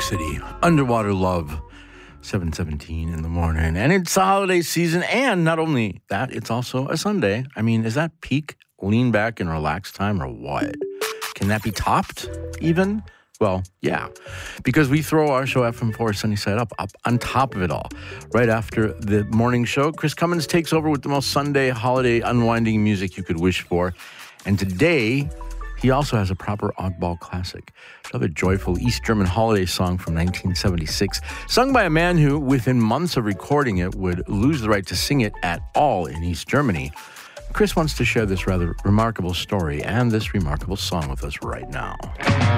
City, Underwater Love, 7:17 in the morning. And it's the holiday season, and not only that, it's also a Sunday. I mean, is that peak lean back and relax time or what? Can that be topped even? Well, yeah, because we throw our show FM4 Sunny Side Up on top of it all. Right after the morning show, Chris Cummins takes over with the most Sunday holiday unwinding music you could wish for. And today, he also has a proper oddball classic, another joyful East German holiday song from 1976, sung by a man who, within months of recording it, would lose the right to sing it at all in East Germany. Chris wants to share this rather remarkable story and this remarkable song with us right now.